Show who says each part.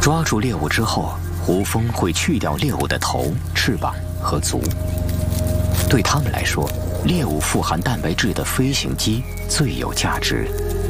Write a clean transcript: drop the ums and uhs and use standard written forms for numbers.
Speaker 1: 抓住猎物之后，胡蜂会去掉猎物的头、翅膀和足。对它们来说，猎物富含蛋白质的飞行肌最有价值。